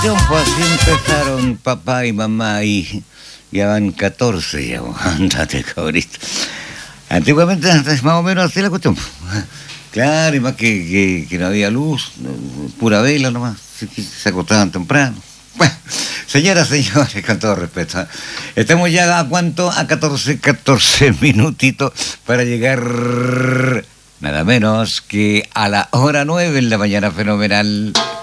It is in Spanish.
Pues así empezaron papá y mamá y ya van 14 ya, ándate cabrito. Antiguamente antes, más o menos así la cuestión. Claro, y más que no había luz, pura vela nomás, así que se acostaban temprano. Bueno, señoras, señores, con todo respeto, ¿eh? Estamos ya a cuánto, a 14 minutitos para llegar nada menos que a la hora 9 en la mañana fenomenal.